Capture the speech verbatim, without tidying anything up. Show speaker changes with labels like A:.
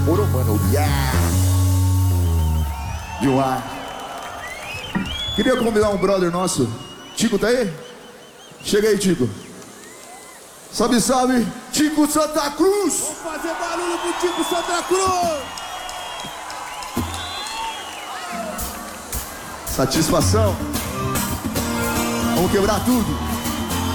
A: Moro, mano, yeah! De um ar. Queria convidar um brother nosso. Tico, tá aí? Chega aí, Tico. Salve, salve, Tico Santa Cruz!
B: Vamos fazer barulho pro Tico Santa Cruz!
A: Satisfação. Vamos quebrar tudo.